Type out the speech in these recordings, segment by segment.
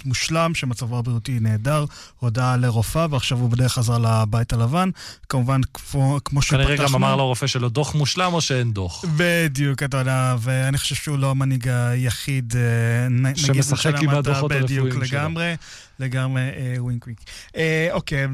בריאות מושלם, שמצבו הבריאותי נהדר, הודעה לרופאה, ועכשיו הוא בדרך חזר לבית הלבן. כמובן, כמו שפתחנו... כנראה גם אמר לרופא שלו דוח מושלם או שאין דוח. בדיוק, אתה יודע, ואני חושב שהוא לא המנהיג היחיד, שמשחק עם הדוחות הרפואיים שלו. לגמרי ווינק ווינק. אוקיי,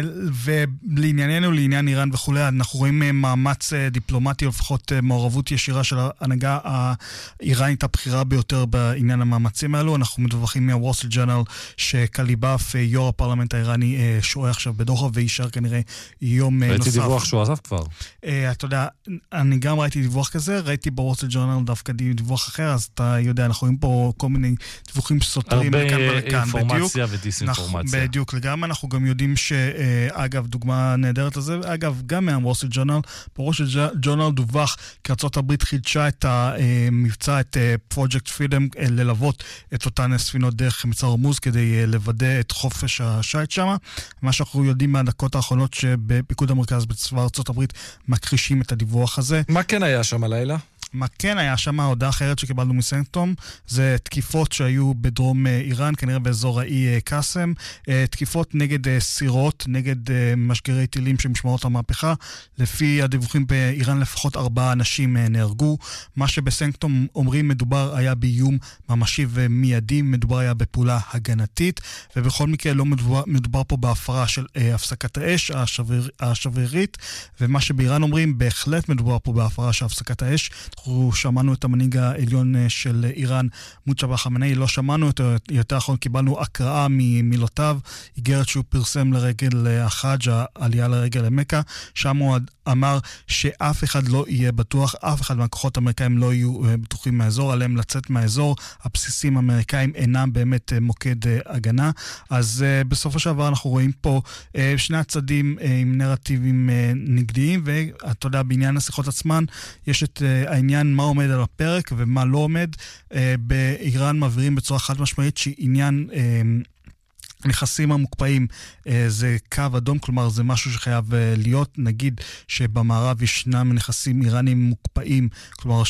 ולענייננו, לעניין איראן וכו', אנחנו רואים מאמץ דיפלומטי, לפחות מעורבות ישירה של ההנהגה האיראנית הבכירה ביותר בעניין המאמצים האלו. אנחנו מדווחים מהוול סטריט ג'ורנל שקליבאף, יו"ר הפרלמנט האיראני, שוהה עכשיו בדוחה וישאר כנראה יום נוסף. ראיתי דיווח שהוא עזב כבר. אתה יודע, אני גם ראיתי דיווח כזה, ראיתי בוול סטריט ג'ורנל דווקא דיווח אחר, אז אתה יודע, אנחנו רואים פה כל מיני דיווחים סותרים לכאן ולכאן. הרבה אינפורמציה ודיסאינפורמציה. בדיוק, לגמרי אנחנו גם יודעים שאגב, דוגמה נהדרת לזה, אגב, גם מהוול סטריט ג'ורנל, בוול סטריט ג'ורנל דווח כי ארצות הברית חידשה את המבצע, את פרויקט פרידום, ללוות את אותן ספינות דרך מצר הורמוז כדי לוודא את חופש השייט שם. מה שאנחנו יודעים מהדקות האחרונות שבפיקוד המרכז בצבא ארצות הברית מכחישים את הדיווח הזה. מה כן היה שם הלילה? מה כן היה שם, ההודעה אחרת שקיבלנו מסנקטום, זה תקיפות שהיו בדרום איראן, כנראה באזור האי קאסם, תקיפות נגד סירות, נגד משגרי טילים שמשמעות המהפכה. לפי הדיווחים באיראן לפחות 4 אנשים נהרגו. מה שבסנקטום אומרים מדובר היה באיום ממשי ומיידי, מדובר היה בפעולה הגנתית, ובכל מקרה לא מדובר פה בהפרה של הפסקת האש השברירית, ומה שבאיראן אומרים בהחלט מדובר פה בהפרה של הפסקת האש. אנחנו שמענו את המנהיג העליון של איראן, מוג'תבא חמינאי, לא שמענו יותר אחרון, קיבלנו הקראה ממילותיו, איגרת שהוא פרסם לרגל החאג', העלייה לרגל למכה, שם הוא אמר שאף אחד לא יהיה בטוח, אף אחד מהכוחות האמריקאים לא יהיו בטוחים מהאזור, עליהם לצאת מהאזור, הבסיסים האמריקאים אינם באמת מוקד הגנה. אז בסופו של דבר אנחנו רואים פה שני הצדים עם נרטיבים נגדיים, ואתה יודע, בעניין השיחות עצמן יש את העניין מה עומד על הפרק ומה לא עומד. באיראן מעבירים בצורה חד משמעית שעניין נכסים המוקפאים זה קו אדום, כלומר זה משהו שחייב להיות. נגיד שבמערב ישנם נכסים איראנים מוקפאים, כלומר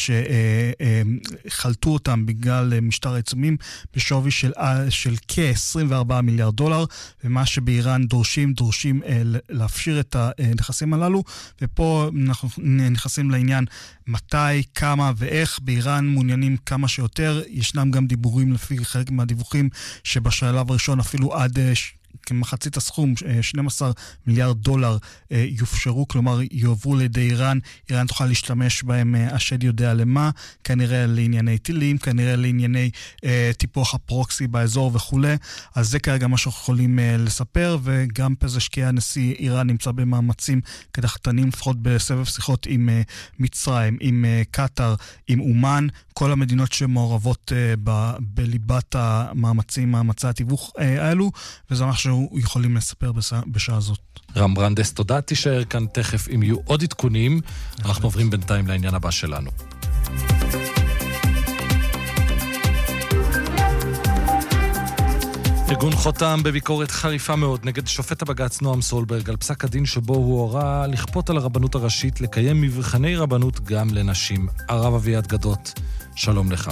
שחלטו אותם בגלל משטר העיצומים בשווי של כ-$24 מיליארד, ומה שבאיראן דורשים להפשיר את הנכסים הללו, ופה אנחנו נכנסים לעניין מתי, כמה ואיך. באיראן מעוניינים כמה שיותר, ישנם גם דיבורים לפי חלק מהדיווחים שבשלב הראשון אפילו עד כמחצית הסכום, $12 מיליארד יופשרו, כלומר יועברו לידי איראן, איראן תוכל להשתמש בהם, השד יודע למה, כנראה לענייני טילים, כנראה לענייני טיפוח הפרוקסי באזור וכו'. אז זה כרגע מה שאנחנו יכולים לספר, וגם פזשקייה הנשיא איראן נמצא במאמצים קדחתנים, לפחות בסבב שיחות עם מצרים, עם קטר, עם אומן, כל המדינות שמעורבות בליבת המאמצים, מאמצי התיווך האלו, וזה מה שאנחנו יכולים לספר בשעה הזאת. רם ברנדס, תודה, תישאר כאן תכף אם יהיו עוד עדכונים. אנחנו עוברים בינתיים לעניין הבא שלנו. ארגון חותם בביקורת חריפה מאוד נגד שופט הבג"ץ נועם סולברג על פסק הדין שבו הוא הורה לכפות על הרבנות הראשית לקיים מבחני רבנות גם לנשים. הרב אביעד גדות, שלום לך.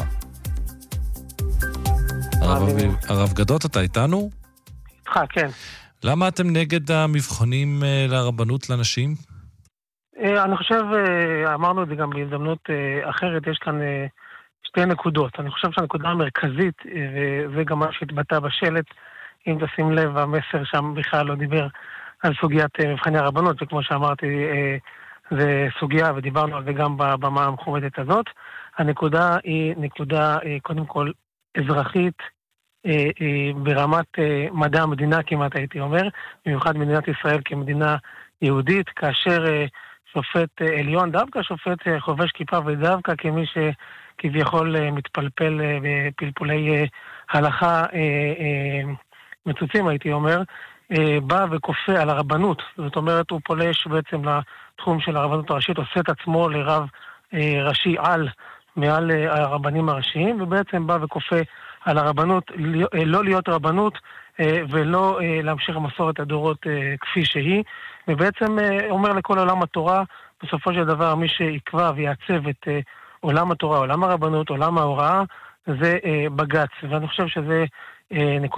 הרב גדות, אתה איתנו? איתך, כן. למה אתם נגד המבחנים לרבנות לנשים? אני חושב, אמרנו את זה גם בהזדמנות אחרת, יש כאן שתי נקודות. אני חושב שהנקודה המרכזית, וזה גם מה שהתבטא בשלט, אם תשים לב, המסר שם בכלל לא דיבר על סוגיית מבחני הרבנות, וכמו שאמרתי, זה סוגיה, ודיברנו על זה גם בבמה המכובדת הזאת. הנקודה היא נקודה, קודם כל, אזרחית, ברמת מדע המדינה כמעט הייתי אומר, במיוחד מדינת ישראל כמדינה יהודית, כאשר שופט עליון, דווקא שופט חובש כיפה ודווקא כמי שכביכול מתפלפל בפלפולי הלכה מצוצים הייתי אומר, בא וכופה על הרבנות, זאת אומרת הוא פולש בעצם לתחום של הרבנות הראשית, עושה את עצמו לרב ראשי מעל הרבנים הראשיים, ובעצם בא וכופה על הרבנות, לא להיות רבנות ולא להמשיך מסורת הדורות כפי שהיא, ובעצם אומר לכל עולם התורה, בסופו של דבר מי שיקבע ויעצב את עולם התורה, עולם הרבנות, עולם ההוראה, זה בג"ץ, ואני חושב שזה נקודה